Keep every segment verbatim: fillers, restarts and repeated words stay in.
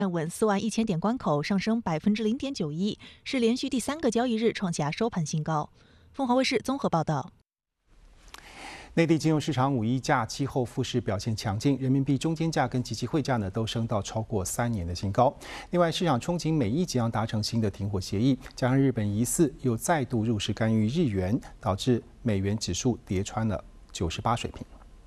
站稳四万一千点关口，上升百分之零点九一，是连续第三个交易日创下收盘新高。凤凰卫视综合报道。 内地金融市场五一假期后复市表现强劲，人民币中间价跟即期汇价呢都升到超过三年的新高。另外，市场憧憬美意即将达成新的停火协议，加上日本疑似又再度入市干预日元，导致美元指数跌穿了九十八水平。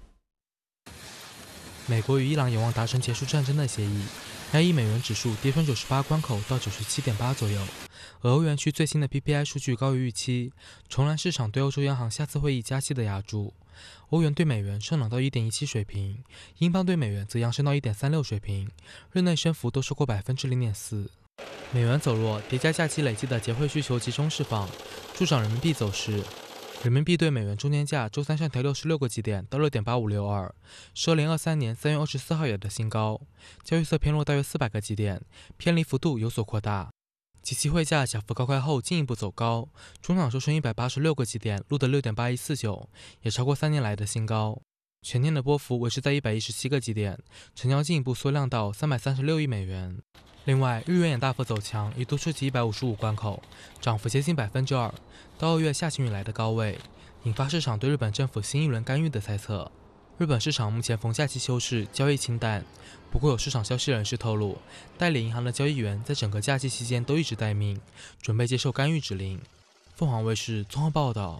美国与伊朗有望达成结束战争的协议，然以美元指数跌穿九十八关口到九十七点八左右。而欧元区最新的 P P I 数据高于预期，重燃市场对欧洲央行下次会议加息的压注。欧元对美元上涨到 一点一七 水平，英镑对美元则扬升到 一点三六 水平，日内升幅都超过 百分之零点四。美元走弱，叠加假期累积的结汇需求集中释放，助长人民币走势。人民币对美元中间价周三上调六十六个基点到 六点八五六二，是二零二三年三月二十四号以来的新高，交易色偏弱大约四百个基点，偏离幅度有所扩大。即期汇价小幅高开后进一步走高，中场收升一百八十六个基点，录得 六点八一四九，也超过三年来的新高。全天的波幅维持在一百一十七个基点，成交进一步缩量到三百三十六亿美元。另外，日元也大幅走强，一度触及一百五十五关口，涨幅接近百分之二，到二月下旬以来的高位，引发市场对日本政府新一轮干预的猜测。日本市场目前逢假期休市，交易清淡。不过有市场消息人士透露，代理银行的交易员在整个假期期间都一直待命，准备接受干预指令。凤凰卫视综合报道。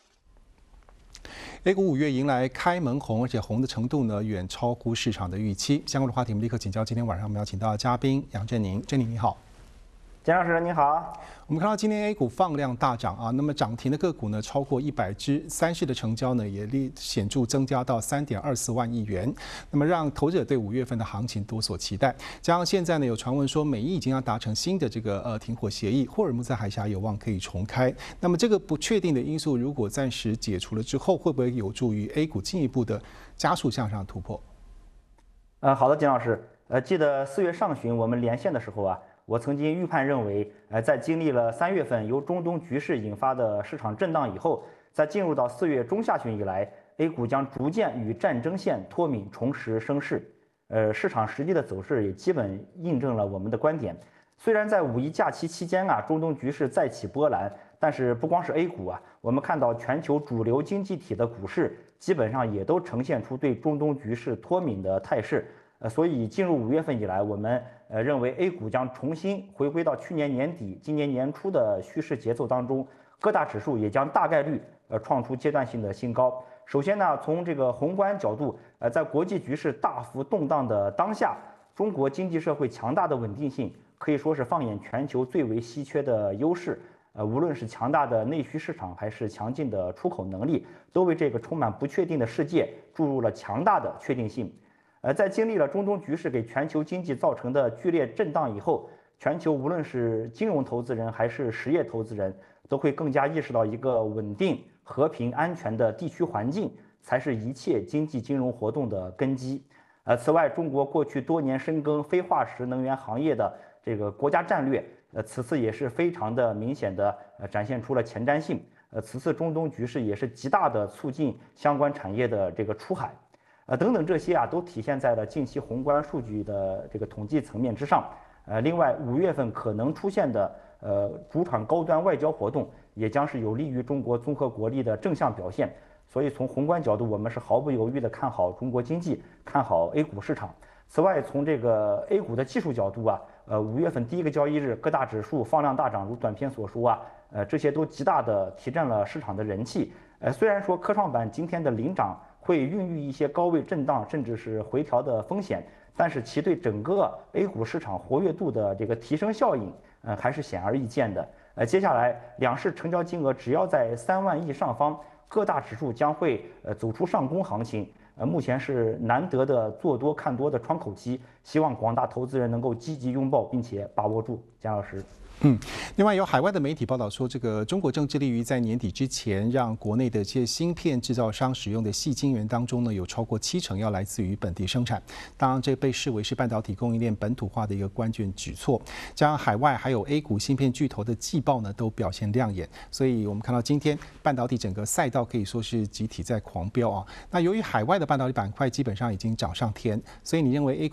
A 股五月迎来开门红，而且红的程度呢远超乎市场的预期。相关的话题，我们立刻请教今天晚上我们邀请到的嘉宾杨振宁。振宁你好。 简老师您好。 我们看到今天 A 股放量大涨啊，那么涨停的个股呢超过一百只，三市的成交呢也显著增加到 三点二四万亿元，那么让投资者对五月份的行情多所期待。加上现在呢有传闻说美意已经要达成新的这个呃停火协议，霍尔木兹海峡有望可以重开。那么这个不确定的因素如果暂时解除了之后，会不会有助于 A 股进一步的加速向上突破？ 呃，好的，简老师，呃，记得四月上旬我们连线的时候啊。我曾经预判认为，呃，在经历了三月份由中东局势引发的市场震荡以后，在进入到四月中下旬以来 ，A 股将逐渐与战争线脱敏，重拾升势。呃，市场实际的走势也基本印证了我们的观点。虽然在五一假期期间啊，中东局势再起波澜，但是不光是 A 股啊，我们看到全球主流经济体的股市基本上也都呈现出对中东局势脱敏的态势。呃，所以进入五月份以来，我们呃认为 A 股将重新回归到去年年底、今年年初的趋势节奏当中，各大指数也将大概率呃创出阶段性的新高。首先呢，从这个宏观角度，呃，在国际局势大幅动荡的当下，中国经济社会强大的稳定性可以说是放眼全球最为稀缺的优势。呃，无论是强大的内需市场，还是强劲的出口能力，都为这个充满不确定的世界注入了强大的确定性。呃，在经历了中东局势给全球经济造成的剧烈震荡以后，全球无论是金融投资人还是实业投资人，都会更加意识到一个稳定、和平、安全的地区环境才是一切经济金融活动的根基。呃，此外，中国过去多年深耕非化石能源行业的这个国家战略，呃，此次也是非常的明显的呃展现出了前瞻性。呃，此次中东局势也是极大的促进相关产业的这个出海。呃，等等这些啊，都体现在了近期宏观数据的这个统计层面之上。呃，另外，五月份可能出现的呃主场高端外交活动，也将是有利于中国综合国力的正向表现。所以从宏观角度，我们是毫不犹豫地看好中国经济，看好 A 股市场。此外，从这个 A 股的技术角度啊，呃，五月份第一个交易日，各大指数放量大涨，如短片所说啊，呃，这些都极大的提振了市场的人气。呃，虽然说科创板今天的领涨会孕育一些高位震荡甚至是回调的风险，但是其对整个 A 股市场活跃度的这个提升效应，呃，还是显而易见的。呃，接下来两市成交金额只要在三万亿上方，各大指数将会呃走出上攻行情。呃，目前是难得的做多看多的窗口期，希望广大投资人能够积极拥抱并且把握住。姜老师。 嗯，另外有海外的媒体报道说，这个中国正致力于在年底之前让国内的这些芯片制造商使用的矽晶圆当中呢，有超过七成要来自于本地生产。当然，这被视为是半导体供应链本土化的一个关键举措。加上海外还有 A 股芯片巨头的季报呢，都表现亮眼，所以我们看到今天半导体整个赛道可以说是集体在狂飙啊。那由于海外的半导体板块基本上已经涨上天，所以你认为 A 股相关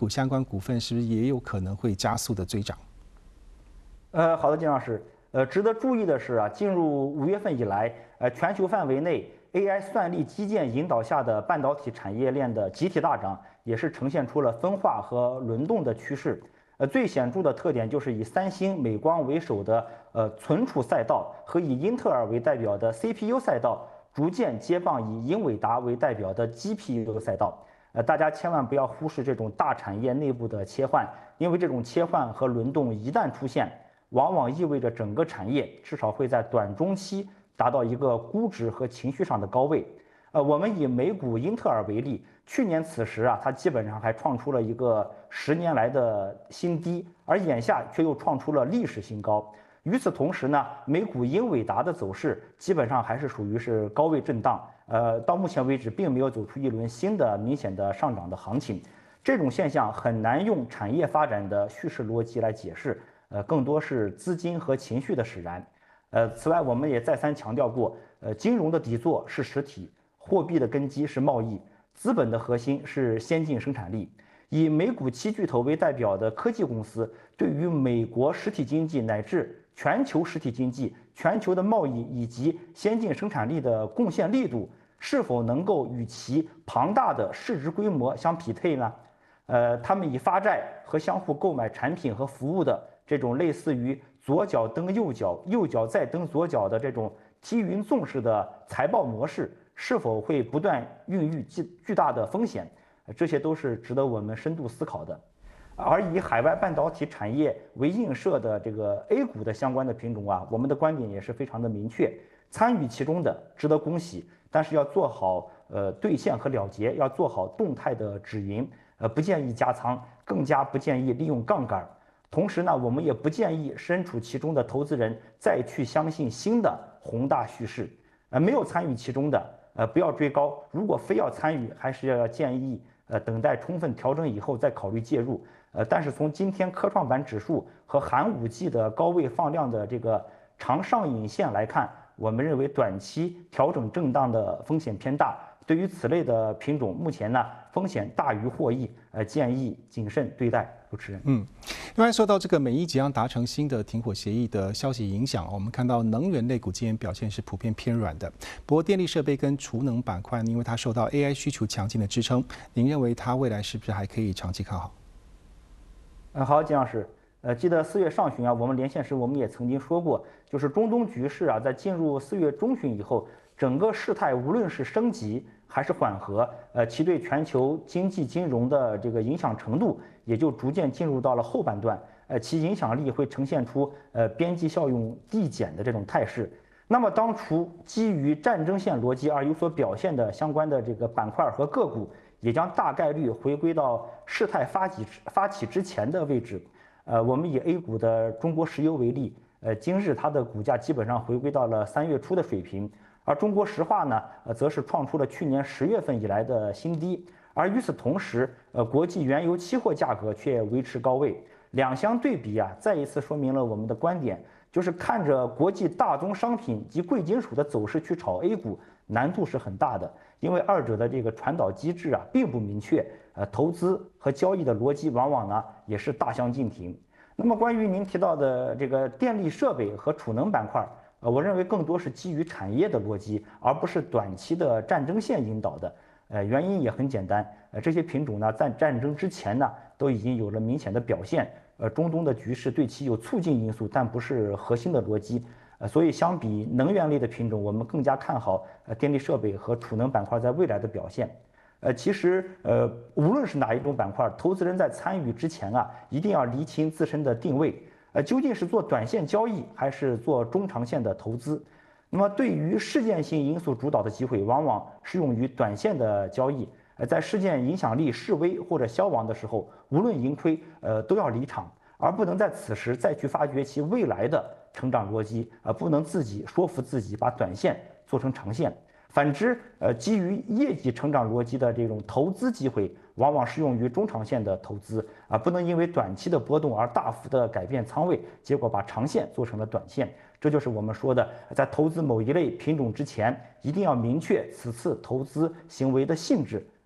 股份是不是也有可能会加速的追涨？ 呃，好的，金老师。呃，值得注意的是啊，进入五月份以来，呃，全球范围内 A I 算力基建引导下的半导体产业链的集体大涨，也是呈现出了分化和轮动的趋势。呃，最显著的特点就是以三星、美光为首的呃存储赛道和以英特尔为代表的 C P U 赛道，逐渐接棒以英伟达为代表的 G P U 赛道。呃，大家千万不要忽视这种大产业内部的切换，因为这种切换和轮动一旦出现，往往意味着整个产业至少会在短中期达到一个估值和情绪上的高位。呃，我们以美股英特尔为例，去年此时啊，它基本上还创出了一个十年来的新低，而眼下却又创出了历史新高。与此同时呢，美股英伟达的走势基本上还是属于是高位震荡，呃，到目前为止并没有走出一轮新的明显的上涨的行情。这种现象很难用产业发展的叙事逻辑来解释。呃，更多是资金和情绪的使然。呃，此外，我们也再三强调过，呃，金融的底座是实体，货币的根基是贸易，资本的核心是先进生产力。以美股七巨头为代表的科技公司，对于美国实体经济乃至全球实体经济、全球的贸易以及先进生产力的贡献力度，是否能够与其庞大的市值规模相匹配呢？呃，他们以发债和相互购买产品和服务的这种类似于左脚蹬右脚，右脚再蹬左脚的这种积云纵式的财报模式，是否会不断孕育巨巨大的风险？这些都是值得我们深度思考的。而以海外半导体产业为映射的这个 A 股的相关的品种啊，我们的观点也是非常的明确，参与其中的值得恭喜，但是要做好呃兑现和了结，要做好动态的止盈，呃不建议加仓，更加不建议利用杠杆。同时呢，我们也不建议身处其中的投资人再去相信新的宏大叙事。呃，没有参与其中的，呃，不要追高。如果非要参与，还是要建议呃等待充分调整以后再考虑介入。呃，但是从今天科创板指数和寒武纪的高位放量的这个长上影线来看，我们认为短期调整震荡的风险偏大。对于此类的品种，目前呢风险大于获益，呃，建议谨慎对待。主持人， 嗯，另外受到这个美伊即将达成新的停火协议的消息影响，我们看到能源类股今天表现是普遍偏软的。不过电力设备跟储能板块，因为它受到 A I 需求强劲的支撑，您认为它未来是不是还可以长期看好？ 嗯，好，金老师，呃，记得四月上旬啊，我们连线时我们也曾经说过，就是中东局势啊，在进入四月中旬以后，整个事态无论是升级还是缓和，呃，其对全球经济金融的这个影响程度也就逐渐进入到了后半段，呃，其影响力会呈现出呃边际效用递减的这种态势。那么，当初基于战争线逻辑而有所表现的相关的这个板块和个股，也将大概率回归到事态发起发起之前的位置。呃，我们以 A 股的中国石油为例，呃，今日它的股价基本上回归到了三月初的水平。而中国石化呢，呃，则是创出了去年十月份以来的新低。而与此同时，呃，国际原油期货价格却维持高位，两相对比啊，再一次说明了我们的观点，就是看着国际大宗商品及贵金属的走势去炒 A 股，难度是很大的，因为二者的这个传导机制啊并不明确，呃，投资和交易的逻辑往往呢也是大相径庭。那么关于您提到的这个电力设备和储能板块，呃，我认为更多是基于产业的逻辑，而不是短期的战争线引导的。呃，原因也很简单，呃，这些品种呢，在战争之前呢，都已经有了明显的表现。呃，中东的局势对其有促进因素，但不是核心的逻辑。呃，所以相比能源类的品种，我们更加看好呃电力设备和储能板块在未来的表现。呃，其实呃，无论是哪一种板块，投资人在参与之前啊，一定要厘清自身的定位。呃，究竟是做短线交易还是做中长线的投资？那么，对于事件性因素主导的机会，往往适用于短线的交易。呃，在事件影响力式微或者消亡的时候，无论盈亏，呃，都要离场，而不能在此时再去发掘其未来的成长逻辑，呃，不能自己说服自己把短线做成长线。反之，呃，基于业绩成长逻辑的这种投资机会，往往适用于中长线的投资啊，不能因为短期的波动而大幅的改变仓位，结果把长线做成了短线。这就是我们说的，在投资某一类品种之前，一定要明确此次投资行为的性质，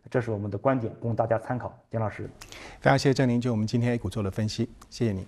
这是我们的观点，供大家参考。金老师， 非常谢谢郑您就我们今天 A 股做了分析，谢谢您。